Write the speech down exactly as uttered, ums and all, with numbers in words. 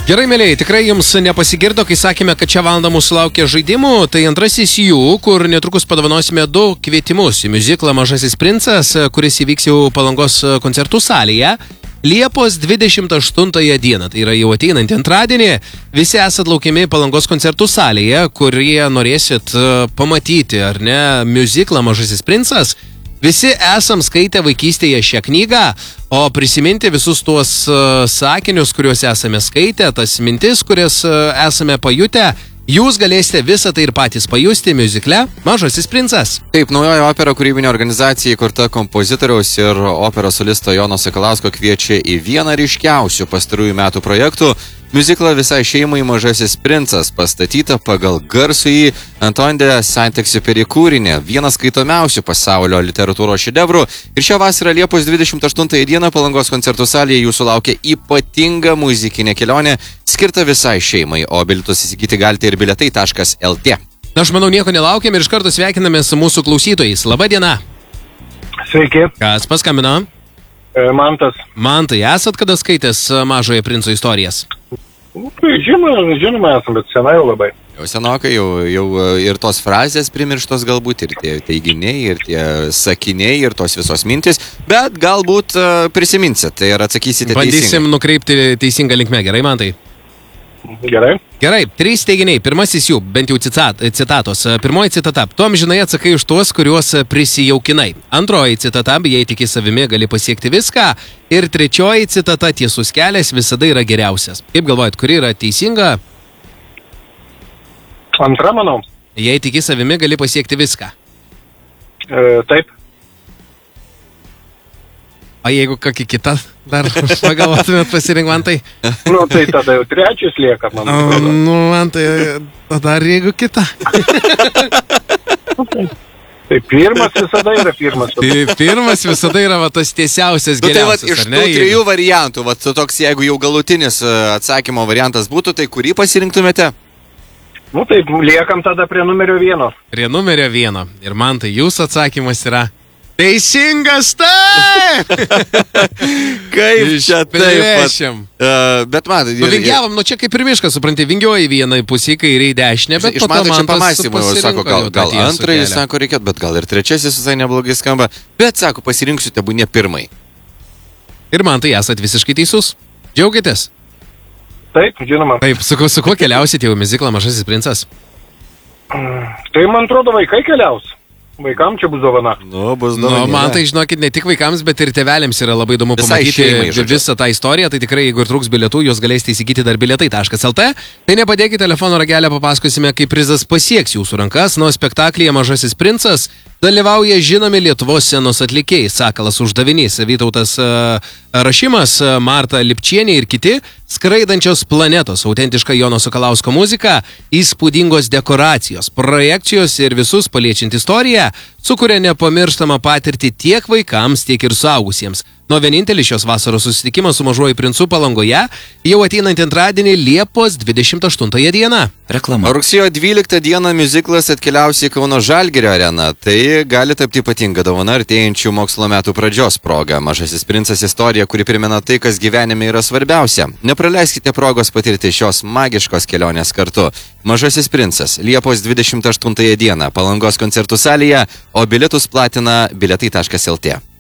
Gerai, mėlyje, tikrai jums nepasigirdo, kai sakėme, kad čia valandą mūsų laukia žaidimų, tai antrasis jų, kur netrukus padovanosime du kvietimus į miuziklą Mažasis princas, kuris įvyks jau Palangos koncertų salėje Liepos dvidešimt aštuntąją dieną, tai yra jau ateinantį antradienį. Visi esat laukiami Palangos koncertų salėje, kurie norėsit pamatyti, ar ne, miuziklą Mažasis princas. Visi esam skaitę vaikystėje šią knygą, o prisiminti visus tuos uh, sakinius, kuriuos esame skaitę, tas mintis, kurias uh, esame pajutę, jūs galėsite visą tai ir patys pajusti miuzikle Mažasis princas. Taip, naujoji opera kūrybinė organizacija įkurta kompozitoriaus ir operos solisto Jono Sakalausko kviečia į vieną ryškiausių pastarųjų metų projektų miuziklą visai šeimai Mažasis princas, pastatyta pagal garsųjį Antoine de Saint-Exupéry kūrinį, vienas skaitomiausių pasaulio literatūros šedevrų. Ir šią vasarą Liepos dvidešimt aštuntąją dieną Palangos koncertų salėje jūsų laukia ypatinga muzikinė kelionė skirta visai šeimai, o bilietus įsigyti galite ir biletai taškas el tė. Na, aš manau, nieko nelaukiam ir iš karto sveikiname su mūsų klausytojais. Labą dieną. Sveiki. Kas paskambino? Mantas. Mantai, esat kada skaitęs Mažojo princo istorijas? Žinoma, žinoma esam, bet senai jau labai. Jau senokai, jau, jau ir tos frazės primirštos galbūt, ir tie teiginiai, ir tie sakiniai, ir tos visos mintis, bet galbūt uh, prisiminsit ir atsakysite Bandysim teisingai. Bandysim nukreipti teisingą linkmę, gerai, Mantai? Gerai. Gerai, trys teiginiai. Pirmasis jų, bent jau citat, citatos. Pirmoji citata. Tu amžinai atsakai už tuos, kuriuos prisijaukinai. Antroji citata. Jei tiki savimi, gali pasiekti viską. Ir trečioji citata. Tiesus kelias visada yra geriausias. Kaip galvojat, kuri yra teisinga? Antra, manau. Jei tiki savimi, gali pasiekti viską. E, taip. O jeigu kokį kitą dar pagalvotumėt pasirink, Mantai? Nu, tai tada jau trečias lieka, man atrodo. Nu, Mantai, dar jeigu kitą. Tai pirmas visada yra pirmas. Tai pirmas visada yra va, tas tiesiausias, Nu, tai vat, geriausias, iš ar ne? tų trijų variantų, vat, toks, jeigu jau galutinis atsakymo variantas būtų, tai kurį pasirinktumėte? Nu, tai liekam tada prie numerio vieno. Prie numerio vieno. Ir Mantai, jūsų atsakymas yra teisingas, taip! Kaip čia taip pat. Uh, bet man... Nu, vingiavom, nu čia kaip ir miškas, supranti, vingioji vienai pusį, kairiai dešinė, bet iš po to man tai čia Mantas pamąstymų, sako, gal, gal antrąjį, sako, reikėt, bet gal ir trečiasis visai neblogai skamba, bet, sako, pasirinksiu tebūnie pirmai. Ir Mantai, esat visiškai teisus. Džiaugitės? Taip, žinoma. Taip, su, su kuo keliausit jau į miuziklą Mažasis princas? Tai, man atrodo, vaikai keliaus. Vaikam čia bus dovana. Nu, bus Nu, dovana. man tai, žinokit, ne tik vaikams, bet ir tėveliams yra labai įdomu Visai pamatyti šeimai, žodžiu. visą tą istoriją. Tai tikrai, jeigu ir trūks bilietų, jūs galėsite įsigyti dar biletai taškas el tė. Tai nepadėkite telefono ragelę, papasakosime, kaip prizas pasieks jūsų rankas. Nuo spektaklyje Mažasis princas dalyvauja žinomi Lietuvos scenos atlikėjai. Sakalas uždavinys, Vytautas uh, Rašimas, uh, Marta Lipčienė ir kiti. Skraidančios planetos, autentiška Jono Sakalausko muzika, įspūdingos dekoracijos, projekcijos ir visus paliečiant istoriją, sukuria nepamirštamą patirtį tiek vaikams, tiek ir suaugusiems. Nuo vienintelis šios vasaros susitikimas su Mažuoju princu Palangoje jau ateinantį antradienį Liepos dvidešimt aštuntąją dieną. Reklama. Rugsėjo dvyliktą dieną miuziklas atkeliaus į Kauno Žalgirio areną. Tai gali tapti ypatinga dovana artėjančių mokslo metų pradžios proga. Mažasis princas istorija, kuri primena tai, kas gyvenime yra svarbiausia. Nepraleiskite progos patirti šios magiškos kelionės kartu. Mažasis princas Liepos dvidešimt aštuntąją dieną Palangos koncertų salėje, o bilietus platina biletai taškas el tė.